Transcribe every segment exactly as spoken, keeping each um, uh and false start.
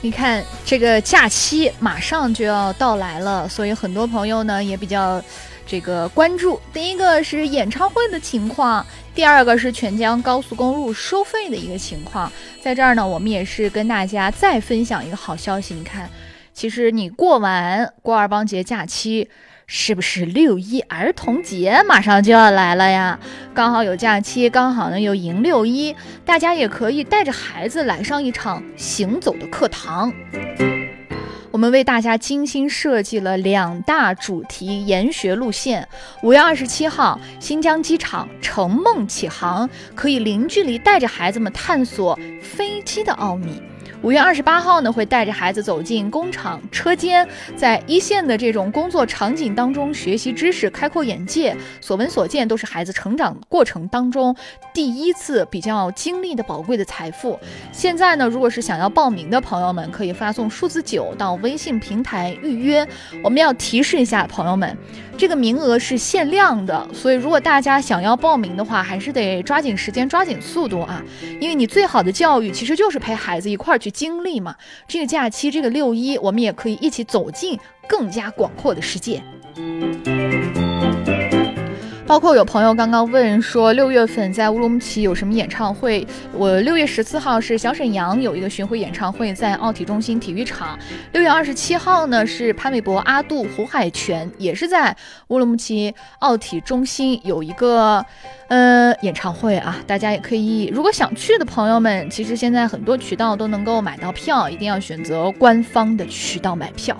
你看这个假期马上就要到来了，所以很多朋友呢也比较这个关注。第一个是演唱会的情况，第二个是全江高速公路收费的一个情况。在这儿呢，我们也是跟大家再分享一个好消息。你看，其实你过完过二帮节假期，是不是六一儿童节马上就要来了呀？刚好有假期，刚好呢有迎六一，大家也可以带着孩子来上一场行走的课堂。我们为大家精心设计了两大主题研学路线。五月二十七号，新疆机场乘梦启航，可以零距离带着孩子们探索飞机的奥秘。五月二十八号呢，会带着孩子走进工厂车间，在一线的这种工作场景当中学习知识，开阔眼界。所闻所见都是孩子成长过程当中第一次比较经历的宝贵的财富。现在呢，如果是想要报名的朋友们，可以发送数字九到微信平台预约。我们要提示一下朋友们，这个名额是限量的，所以如果大家想要报名的话，还是得抓紧时间，抓紧速度啊！因为你最好的教育其实就是陪孩子一块儿去经历嘛。这个假期，这个六一，我们也可以一起走进更加广阔的世界。包括有朋友刚刚问说，六月份在乌鲁木齐有什么演唱会？我六月十四号是小沈阳有一个巡回演唱会，在奥体中心体育场。六月二十七号呢是潘玮柏、阿杜、胡海泉，也是在乌鲁木齐奥体中心有一个呃演唱会啊。大家也可以，如果想去的朋友们，其实现在很多渠道都能够买到票，一定要选择官方的渠道买票。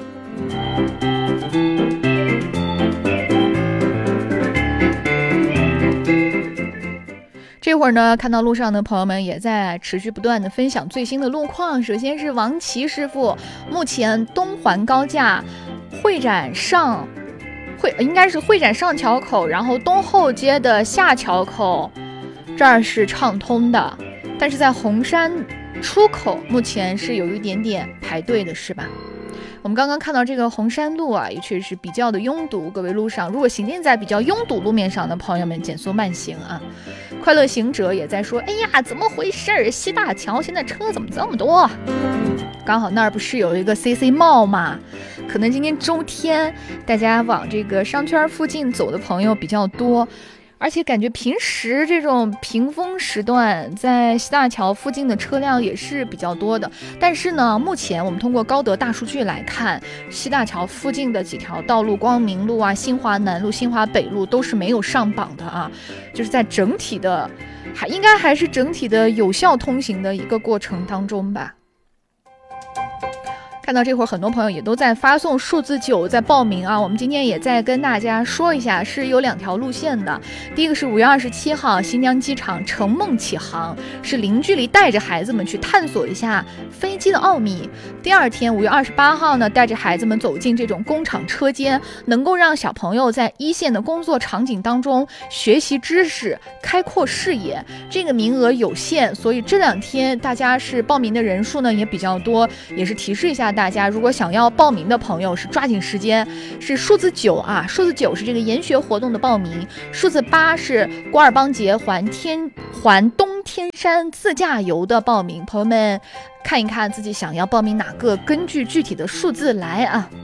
这会儿呢，看到路上的朋友们也在持续不断的分享最新的路况。首先是王琦师傅，目前东环高架会展上会应该是会展上桥口，然后东后街的下桥口这儿是畅通的，但是在红山出口目前是有一点点排队的，是吧？我们刚刚看到这个红山路啊，也确实是比较的拥堵。各位路上如果行进在比较拥堵路面上的朋友们，减速慢行啊。快乐行者也在说，哎呀，怎么回事？西大桥现在车怎么这么多？刚好那儿不是有一个 C C 帽吗？可能今天周天，大家往这个商圈附近走的朋友比较多。而且感觉平时这种平峰时段，在西大桥附近的车辆也是比较多的。但是呢，目前我们通过高德大数据来看，西大桥附近的几条道路，光明路啊、新华南路、新华北路都是没有上榜的啊，就是在整体的，还应该还是整体的有效通行的一个过程当中吧。看到这会儿，很多朋友也都在发送数字九在报名啊。我们今天也在跟大家说一下，是有两条路线的。第一个是五月二十七号新疆机场乘梦启航，是零距离带着孩子们去探索一下飞机的奥秘。第二天五月二十八号呢，带着孩子们走进这种工厂车间，能够让小朋友在一线的工作场景当中学习知识，开阔视野。这个名额有限，所以这两天大家是报名的人数呢也比较多，也是提示一下大家。大家如果想要报名的朋友是抓紧时间，是数字九啊，数字九是这个研学活动的报名，数字八是过二帮节环天环东天山自驾游的报名。朋友们看一看自己想要报名哪个，根据具体的数字来啊。